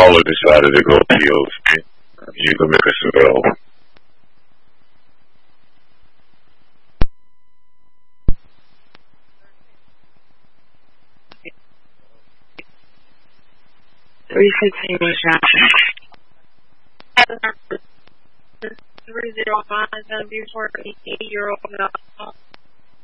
caller decided to go POC. You can make us available. Three 305 is going to be for an 80-year-old male.